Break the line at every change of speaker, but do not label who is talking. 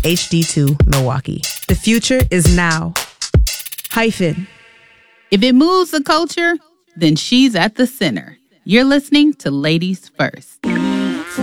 HD2 Milwaukee. The future is now. Hyphen.
If it moves the culture, then she's at the center. You're listening to Ladies First.